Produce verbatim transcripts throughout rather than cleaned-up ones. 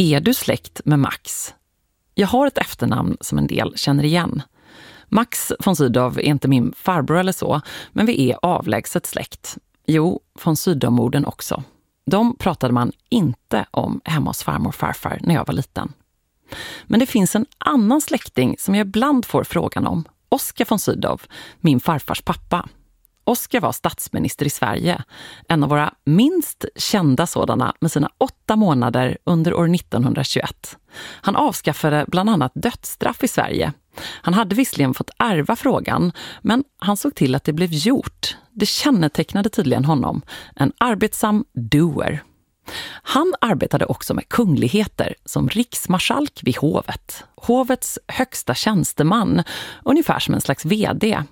Är du släkt med Max? Jag har ett efternamn som en del känner igen. Max von Sydow är inte min farbror eller så, men vi är avlägset släkt. Jo, von Sydow-morden också. De pratade man inte om hemma hos farmor och farfar när jag var liten. Men det finns en annan släkting som jag ibland får frågan om. Oskar von Sydow, min farfars pappa. Oskar var statsminister i Sverige, en av våra minst kända sådana med sina åtta månader under år nittonhundratjugoett. Han avskaffade bland annat dödsstraff i Sverige. Han hade visserligen fått ärva frågan, men han såg till att det blev gjort. Det kännetecknade tydligen honom, en arbetsam doer. Han arbetade också med kungligheter som riksmarskalk vid hovet. Hovets högsta tjänsteman, ungefär som en slags vd.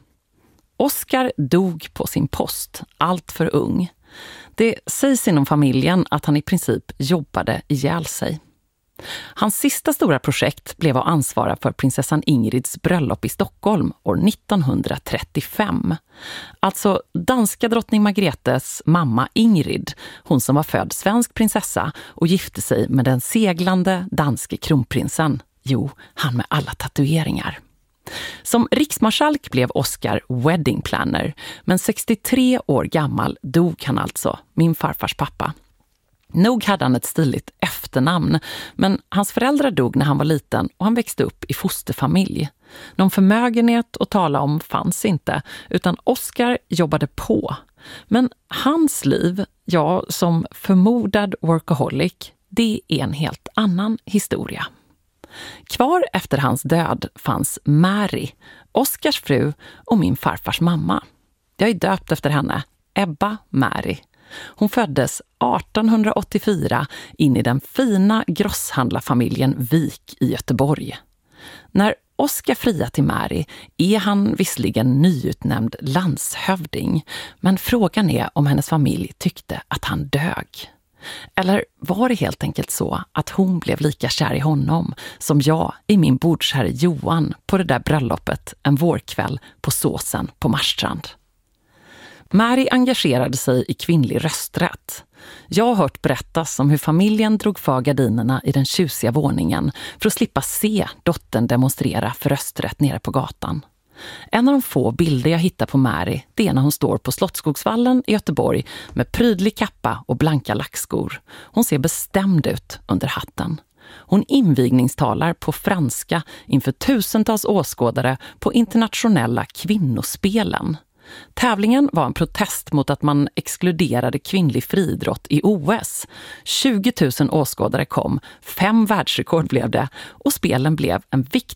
Oskar dog på sin post, allt för ung. Det sägs inom familjen att han i princip jobbade ihjäl sig. Hans sista stora projekt blev att ansvara för prinsessan Ingrids bröllop i Stockholm år nittonhundratrettiofem. Alltså danska drottning Margretes mamma Ingrid, hon som var född svensk prinsessa och gifte sig med den seglande danske kronprinsen. Jo, han med alla tatueringar. Som riksmarskalk blev Oskar wedding planner, men sextiotre år gammal dog han alltså, min farfars pappa. Nog hade han ett stiligt efternamn, men hans föräldrar dog när han var liten och han växte upp i fosterfamilj. Någon förmögenhet att tala om fanns inte, utan Oskar jobbade på. Men hans liv, ja, som förmodad workaholic, det är en helt annan historia. Kvar efter hans död fanns Mary, Oskars fru och min farfars mamma. Jag är döpt efter henne, Ebba Mary. Hon föddes artonhundraåttiofyra in i den fina grosshandlarfamiljen Wik i Göteborg. När Oskar friar till Mary är han visserligen nyutnämnd landshövding, men frågan är om hennes familj tyckte att han dög. Eller var det helt enkelt så att hon blev lika kär i honom som jag i min bordsherre Johan på det där bröllopet en vårkväll på Såsen på Marstrand. Mary engagerade sig i kvinnlig rösträtt. Jag har hört berättas om hur familjen drog för gardinerna i den tjusiga våningen för att slippa se dottern demonstrera för rösträtt nere på gatan. En av de få bilder jag hittar på Mary, det är när hon står på Slottsskogsvallen i Göteborg med prydlig kappa och blanka lackskor. Hon ser bestämd ut under hatten. Hon invigningstalar på franska inför tusentals åskådare på internationella kvinnospelen. Tävlingen var en protest mot att man exkluderade kvinnlig friidrott i O S. tjugo tusen åskådare kom, fem världsrekord blev det och spelen blev en viktig